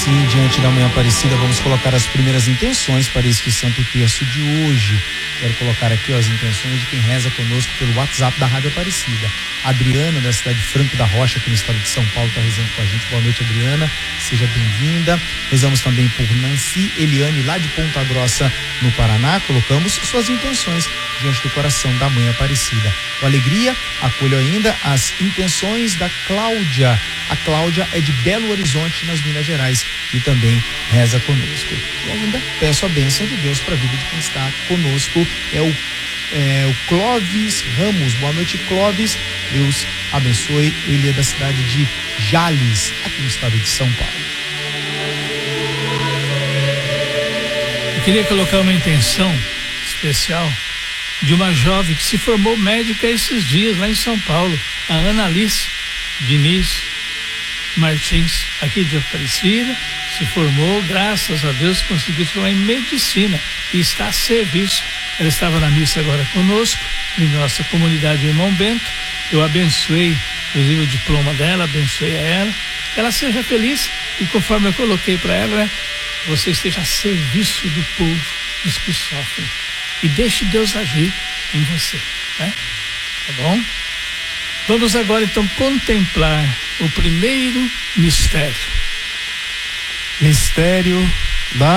assim, diante da Manhã Aparecida, vamos colocar as primeiras intenções para este Santo Terço de hoje. Quero colocar aqui as intenções de quem reza conosco pelo WhatsApp da Rádio Aparecida. A Adriana, da cidade de Franco da Rocha, aqui no estado de São Paulo, está rezando com a gente. Boa noite, Adriana. Seja bem-vinda. Rezamos também por Nancy Eliane, lá de Ponta Grossa, no Paraná. Colocamos suas intenções diante do coração da Mãe Aparecida. Com alegria, acolho ainda as intenções da Cláudia. A Cláudia é de Belo Horizonte, nas Minas Gerais, e também reza conosco. E ainda peço a bênção de Deus para a vida de quem está conosco. É o Clóvis Ramos. Boa noite, Clóvis. Deus abençoe. Ele é da cidade de Jales, aqui no estado de São Paulo. Eu queria colocar uma intenção especial de uma jovem que se formou médica esses dias lá em São Paulo, a Ana Alice Diniz Martins, aqui de Aparecida, se formou, graças a Deus, conseguiu se formar em medicina e está a serviço. Ela estava na missa agora conosco, em nossa comunidade Irmão Bento. Eu abençoei, inclusive, o diploma dela, abençoei a ela, que ela seja feliz e, conforme eu coloquei para ela, né, você esteja a serviço do povo, dos que sofrem, e deixe Deus agir em você, né? Tá bom? Vamos agora então contemplar o primeiro mistério. Mistério da